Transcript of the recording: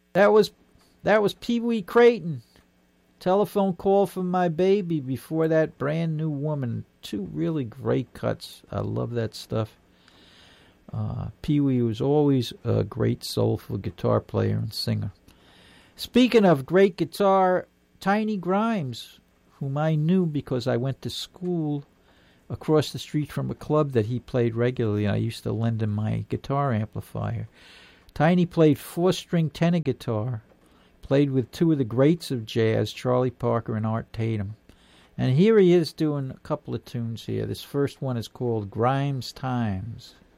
That was Pee Wee Creighton. Telephone call from my baby before that brand new woman. Two really great cuts. I love that stuff. Pee Wee was always a great soulful guitar player and singer. Speaking of great guitar, Tiny Grimes, whom I knew because I went to school across the street from a club that he played regularly. I used to lend him my guitar amplifier. Tiny played 4-string tenor guitar, played with two of the greats of jazz, Charlie Parker and Art Tatum. And here he is doing a couple of tunes here. This first one is called Grimes Times.